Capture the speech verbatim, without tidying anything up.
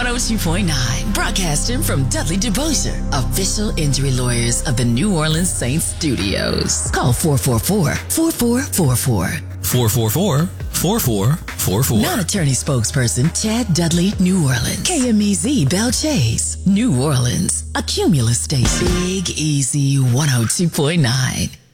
oh two point nine, broadcasting from Dudley DeBosier, official injury lawyers of the New Orleans Saints studios. Call four four four, four four four four. four four four, four four four four. Non-attorney spokesperson Chad Dudley, New Orleans. K M E Z Bell Chase, New Orleans. A Cumulus station. Big Easy one oh two point nine.